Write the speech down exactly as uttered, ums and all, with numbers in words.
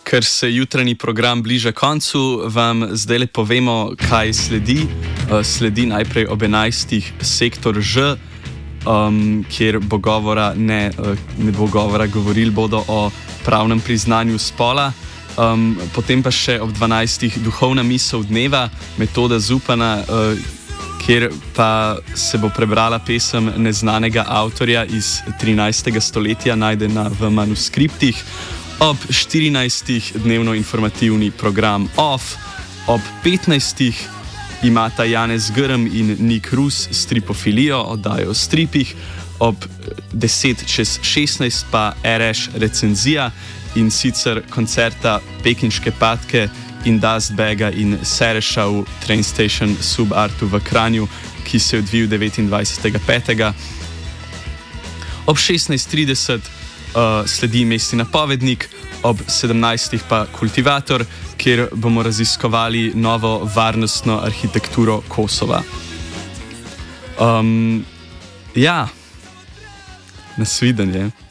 ker se jutranji program bliža koncu, vam zdaj le povemo, kaj sledi. Uh, sledi najprej ob enajstih sektor Ž, um, kjer bo govora, ne, uh, ne bo govora, govorili bodo o pravnem priznanju spola. Um, potem pa še ob dvanajstih duhovna misel dneva, Metoda Zupana, uh, kjer pa se bo prebrala pesem neznanega avtorja iz trinajstega stoletja, najdena v manuskriptih. Ob štirinajstih dnevno informativni program Off, ob petnajstih imata Janez Grm in Nik Rus stripofilijo, oddajo o stripih, ob deset čez šestnajst pa R Š recenzija in sicer koncerta Pekinške patke in Dustbaga in Sereša v Train Station Subartu v Kranju, ki se je odvil devetindvajsetega petega Ob šestnajst trideset Uh, sledi mestni napovednik, ob sedemnajstih pa Kultivator, kjer bomo raziskovali novo varnostno arhitekturo Kosova. Um, ja, nasvidenje.